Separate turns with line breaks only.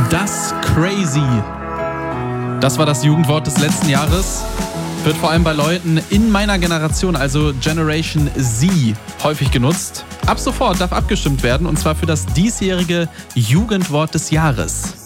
Das Crazy. Das war das Jugendwort des letzten Jahres. Wird vor allem bei Leuten in meiner Generation, also Generation Z, häufig genutzt. Ab sofort darf abgestimmt werden, und zwar für das diesjährige Jugendwort des Jahres.